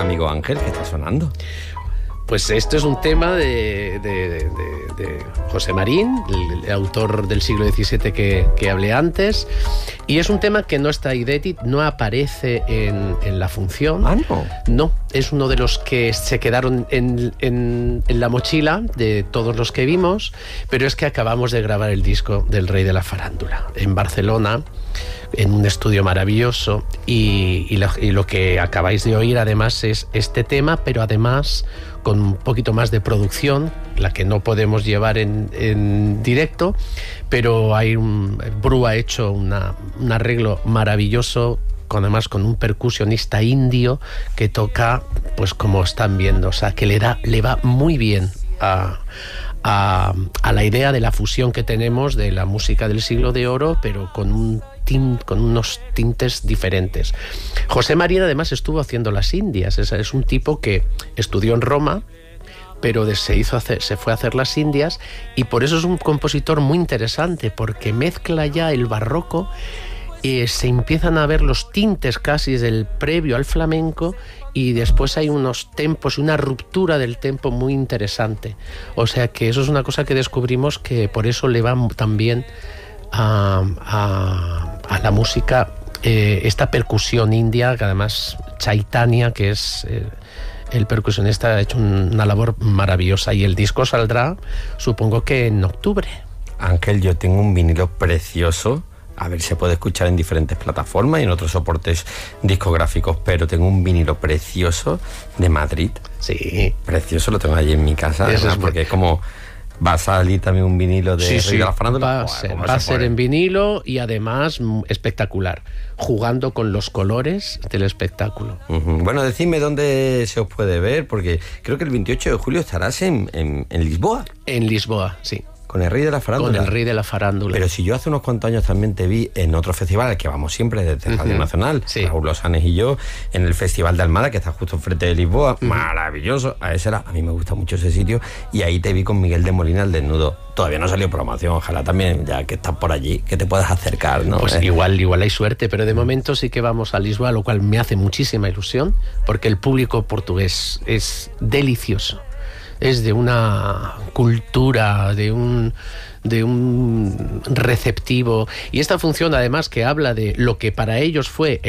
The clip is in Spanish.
amigo Ángel, que está sonando? Pues esto es un tema de José Marín, el autor del siglo XVII que hablé antes, y es un tema que no está inédito, no aparece en la función. Ah, no. No, es uno de los que se quedaron en la mochila de todos los que vimos, pero es que acabamos de grabar el disco del Rey de la Farándula en Barcelona, en un estudio maravilloso, y lo que acabáis de oír además es este tema, pero además con un poquito más de producción, la que no podemos llevar en directo, pero Bru ha hecho un arreglo maravilloso, además con un percusionista indio que toca, pues como están viendo, o sea, que le va muy bien a la idea de la fusión que tenemos de la música del siglo de oro, pero con unos tintes diferentes. José Marín además estuvo haciendo las Indias, es un tipo que estudió en Roma, pero se fue a hacer las Indias, y por eso es un compositor muy interesante, porque mezcla ya el barroco, se empiezan a ver los tintes casi del previo al flamenco, y después hay unos tempos, una ruptura del tempo muy interesante. O sea que eso es una cosa que descubrimos, que por eso le va tan bien a la música esta percusión india, que además Chaitanya, que es el percusionista, ha hecho una labor maravillosa, y el disco saldrá, supongo que en octubre. Ángel, yo tengo un vinilo precioso, a ver si se puede escuchar en diferentes plataformas y en otros soportes discográficos, pero tengo un vinilo precioso de Madrid. Sí. Precioso, lo tengo allí en mi casa, además, porque es como... ¿Va a salir también un vinilo de Rey de la Farándula? Va a ser en vinilo, y además espectacular, jugando con los colores del espectáculo. Bueno, decidme dónde se os puede ver, porque creo que el 28 de julio estarás en Lisboa. En Lisboa, sí. Con el Rey de la Farándula. Con el Rey de la Farándula. Pero si yo hace unos cuantos años también te vi en otro festival al que vamos siempre desde Radio Nacional, sí. Raúl Losanes y yo, en el Festival de Almada, que está justo enfrente de Lisboa, maravilloso. A mí me gusta mucho ese sitio, y ahí te vi con Miguel de Molina al desnudo. Todavía no salió promoción, ojalá también, ya que estás por allí, que te puedas acercar, ¿no? Pues igual hay suerte, pero de momento sí que vamos a Lisboa, lo cual me hace muchísima ilusión, porque el público portugués es delicioso. Es de una cultura, de un receptivo, y esta función además que habla de lo que para ellos fue